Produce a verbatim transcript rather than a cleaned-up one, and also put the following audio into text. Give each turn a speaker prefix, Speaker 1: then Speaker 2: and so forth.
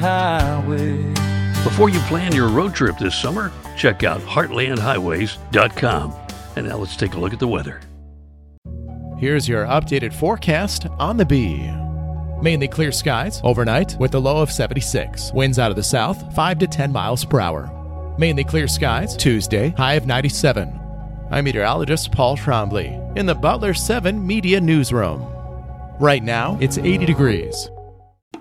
Speaker 1: Highway.
Speaker 2: Before you plan your road trip this summer, check out heartland highways dot com. And now let's take a look at the weather.
Speaker 3: Here's your updated forecast on the Bee. Mainly clear skies overnight with a low of seventy-six. Winds out of the south, five to ten miles per hour. Mainly clear skies Tuesday, high of ninety-seven. I'm meteorologist Paul Trombley in the Butler seven Media Newsroom. Right now, it's eighty degrees.